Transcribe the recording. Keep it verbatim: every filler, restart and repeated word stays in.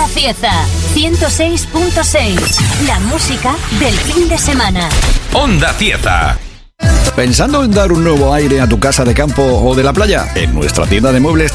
Cieza, ciento seis punto seis. La música del fin de semana. Onda Cieza. ¿Pensando en dar un nuevo aire a tu casa de campo o de la playa? En nuestra tienda de muebles